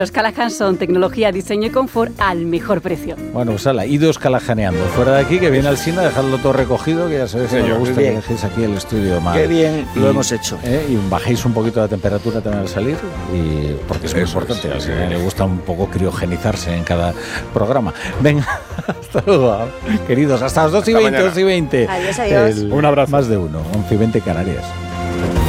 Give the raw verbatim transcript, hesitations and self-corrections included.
Los Callahan son tecnología, diseño y confort al mejor precio. Bueno, pues ala, idos calajaneando. Fuera de aquí, que viene al cine, dejadlo todo recogido, que ya sabéis que me gusta que dejéis aquí el estudio más. Qué bien y, lo hemos hecho. Eh, y bajéis un poquito la temperatura también al salir, y porque es muy Eso importante. Es, al cine sí. Le gusta un poco criogenizarse en cada programa. Venga, hasta luego, queridos. Hasta las dos y veinte, dos y veinte. Adiós, adiós. Un abrazo. Más de uno, once y veinte Canarias.